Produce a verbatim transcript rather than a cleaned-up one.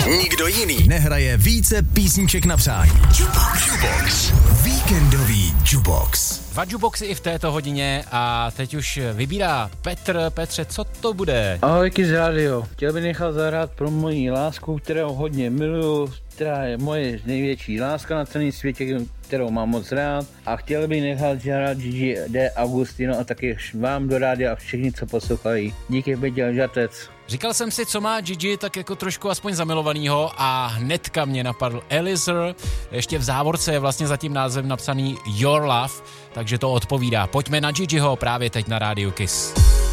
Nikdo jiný nehraje více písniček na přání. Jukebox. Jukebox. Víkendový Jukebox. Dva jukeboxy i v této hodině a teď už vybírá Petr. Petře, co to bude? Ahojky z rádio. Chtěl bych nechat zahrát pro moji lásku, kterou hodně miluju, která je moje největší láska na celém světě, kterou mám moc rád. A chtěl bych nechat zahrát Gigi D. Agustino a taky vám do rádia a všichni, co poslouchají. Díky, Betěl Žatec. Říkal jsem si, co má Gigi, tak jako trošku aspoň zamilovanýho a hnedka mě napadl Eliezer. Ještě v závorce je vlastně za tím názvem napsaný Your Love, takže to odpovídá. Pojďme na Gigiho právě teď na rádiu Kiss.